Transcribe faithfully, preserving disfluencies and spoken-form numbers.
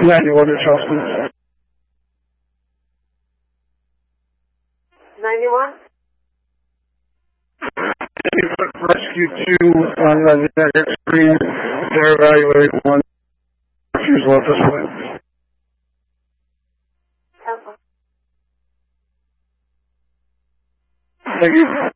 Manual adjustments. ninety-one? You put rescue two on the next screen. They're evaluating one. Refusal at this point. Okay. Thank you.